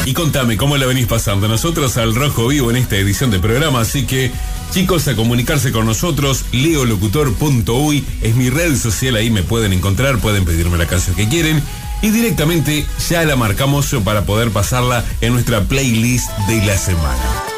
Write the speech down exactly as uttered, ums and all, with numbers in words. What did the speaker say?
Y contame cómo la venís pasando. Nosotros al Rojo Vivo en esta edición de programa, así que chicos, a comunicarse con nosotros. leolocutor punto uy es mi red social, ahí me pueden encontrar, pueden pedirme la canción que quieren y directamente ya la marcamos para poder pasarla en nuestra playlist de la semana.